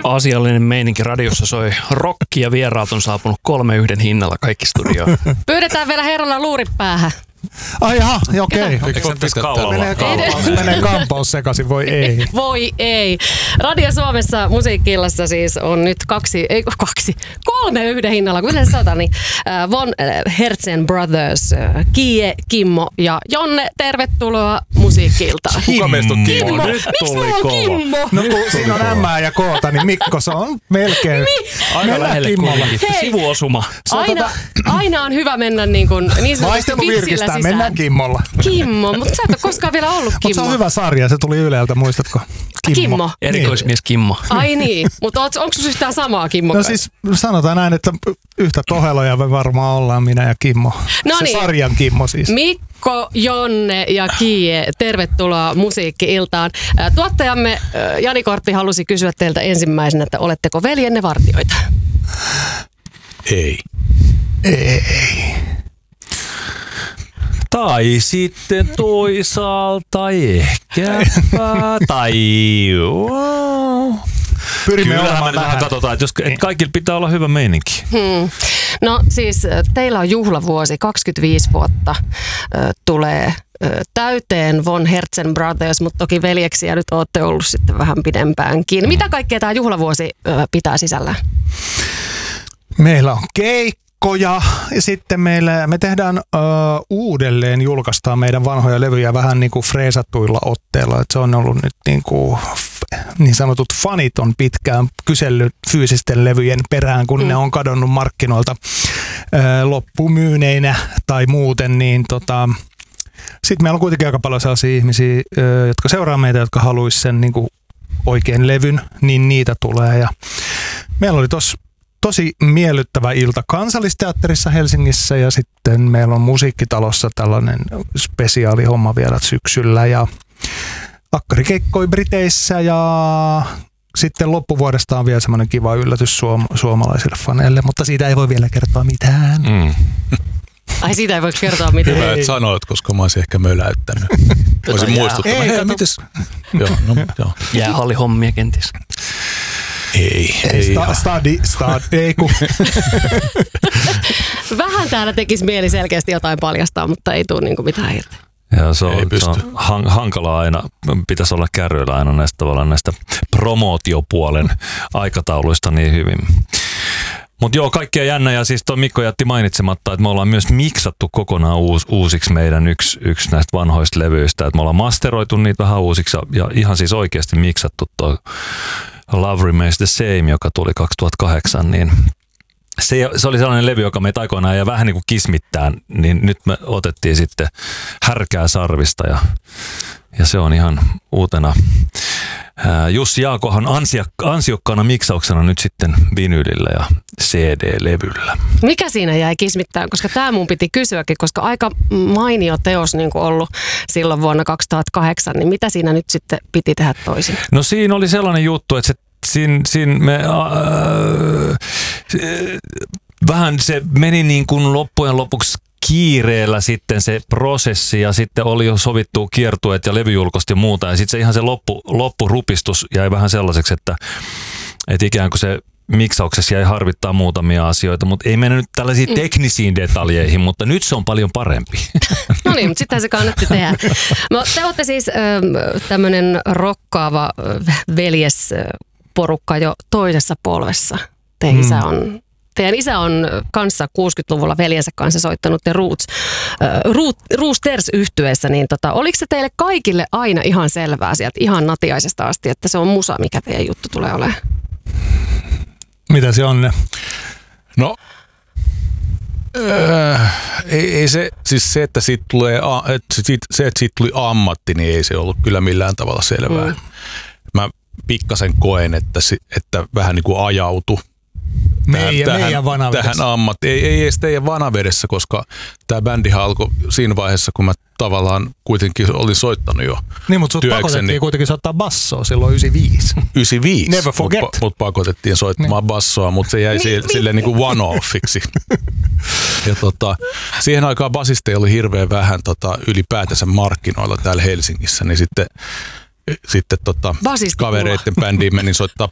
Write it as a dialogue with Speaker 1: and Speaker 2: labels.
Speaker 1: Asiallinen meininki radiossa soi rokki ja vieraat on saapunut 3 hinnalla kaikki studioon.
Speaker 2: Pyydetään vielä herralla luuri päähän.
Speaker 3: Ai jaha, okei.
Speaker 4: Menee kampaus sekaisin, voi ei.
Speaker 2: Voi ei. Radio Suomessa musiikki-illassa siis on nyt 3 hinnalla, kuten sanotaan, niin Von Hertzen Brothers, Kie, Kimmo ja Jonne, tervetuloa musiikki-iltaan.
Speaker 4: Kuka meistä on Kimmo?
Speaker 2: Miksi mulla on Kimmo?
Speaker 4: No kun siinä on M ja K, niin Mikko se on melkein.
Speaker 1: Aika lähelle kuitenkin. Sivuosuma.
Speaker 2: Aina on hyvä mennä niin sanotusti vitsillä sisään.
Speaker 4: Mennään Kimmolla.
Speaker 2: Kimmo, mutta sä et ole koskaan vielä ollut Kimmo.
Speaker 4: Mutta se on hyvä sarja, se tuli Yleltä, muistatko?
Speaker 2: Kimmo.
Speaker 1: Erikoismies Kimmo.
Speaker 2: Ai niin, mutta onko sinussa yhtään samaa Kimmo?
Speaker 4: No siis sanotaan näin, että yhtä toheloja me varmaan ollaan minä ja Kimmo.
Speaker 2: Noniin.
Speaker 4: Se sarjan Kimmo siis.
Speaker 2: Mikko, Jonne ja Kie, tervetuloa musiikki-iltaan. Tuottajamme Jani Kortti halusi kysyä teiltä ensimmäisenä, että oletteko veljenne vartijoita?
Speaker 4: Ei.
Speaker 1: Tai sitten toisaalta ehkäpä, tai
Speaker 4: Pyrimme
Speaker 1: kyllähän me
Speaker 4: olemaan
Speaker 1: vähän katsotaan, että jos kaikilla pitää olla hyvä meininki.
Speaker 2: No siis teillä on juhlavuosi, 25 vuotta tulee täyteen Von Hertzen Brothers, mutta toki veljeksiä nyt olette ollut sitten vähän pidempäänkin. Mitä kaikkea tämä juhlavuosi pitää sisällään?
Speaker 4: Meillä on keikkoja ja sitten me tehdään uudelleen, julkaistaan meidän vanhoja levyjä vähän niin kuin freesattuilla otteilla. Et se on ollut nyt niin sanotut fanit on pitkään kysellyt fyysisten levyjen perään, kun ne on kadonnut markkinoilta loppumyyneinä tai muuten, niin sitten meillä on kuitenkin aika paljon sellaisia ihmisiä, jotka seuraa meitä, jotka haluaisi sen niin kuin oikein levyn, niin niitä tulee. Ja meillä oli tosi miellyttävä ilta Kansallisteatterissa Helsingissä ja sitten meillä on Musiikkitalossa tällainen spesiaalihomma vielä syksyllä ja Akkari keikkoi Briteissä ja sitten loppuvuodesta on vielä semmoinen kiva yllätys suomalaisille faneille, mutta siitä ei voi vielä kertoa mitään.
Speaker 2: Ai siitä ei voi kertoa mitään.
Speaker 5: Hyvä, että sanoit, koska mä olisin ehkä möläyttänyt. Olisin muistuttanut.
Speaker 1: Joo. Jäähallihommia kenties.
Speaker 5: Ei.
Speaker 4: Ei kun.
Speaker 2: Vähän täällä tekisi mieli selkeästi jotain paljastaa, mutta ei tule niinku mitään irti.
Speaker 1: Ja se on hankalaa aina, pitäisi olla kärryillä aina näistä promootiopuolen aikatauluista niin hyvin. Mutta joo, kaikkea jännä ja siis tuo Mikko jätti mainitsematta, että me ollaan myös miksattu kokonaan uusiksi meidän yksi näistä vanhoista levyistä. Että me ollaan masteroitu niitä vähän uusiksi ja ihan siis oikeasti miksattu tuo Love Remains the Same, joka tuli 2008, niin se oli sellainen levy, joka meitä aikoinaan ja vähän niin kuin kismittään, niin nyt me otettiin sitten härkää sarvista ja se on ihan uutena. Jussi Jaakohan ansiokkaana miksauksena nyt sitten vinyylillä ja CD-levyllä.
Speaker 2: Mikä siinä jäi kismittään, koska tämä mun piti kysyäkin, koska aika mainio teos niin kuin ollut silloin vuonna 2008, niin mitä siinä nyt sitten piti tehdä toisin?
Speaker 1: No siinä oli sellainen juttu, että siinä me vähän se meni niin kuin loppujen lopuksi kiireellä sitten se prosessi ja sitten oli jo sovittu kiertueet ja levyjulkoiset ja muuta ja sitten se ihan se loppurupistus jäi vähän sellaiseksi, että ikään kuin se miksauksessa jäi harvittaa muutamia asioita, mutta ei mennä nyt tällaisiin teknisiin detaljeihin, mutta nyt se on paljon parempi.
Speaker 2: No niin, mutta sittenhän se kannatti tehdä. Te olette siis tämmöinen rokkaava veljesporukka jo toisessa polvessa. Teidän isä on kanssa 60-luvulla veljensä kanssa soittanut te Roosters-yhtyeessä, niin oliko se teille kaikille aina ihan selvää sieltä ihan natiaisesta asti, että se on musa, mikä teidän juttu tulee olemaan?
Speaker 4: Mitä se on?
Speaker 5: No, ei se, siis se, että siitä tuli ammatti, niin ei se ollut kyllä millään tavalla selvää. Mä pikkasen koen, että vähän niin kuin ajautui tähän ammattiin. Ei edes teidän Vanavedessä, koska tämä bändihan alkoi siinä vaiheessa, kun mä tavallaan kuitenkin olin soittanut jo.
Speaker 4: Niin, mutta sut pakotettiin kuitenkin soittaa bassoa silloin 95.
Speaker 5: 95.
Speaker 4: Never forget.
Speaker 5: Mut pakotettiin soittamaan bassoa, mutta se jäi silleen niin kuin one-offiksi. Ja siihen aikaan basisteja oli hirveän vähän ylipäätänsä markkinoilla täällä Helsingissä, niin sitten kavereiden bändiin menin soittaa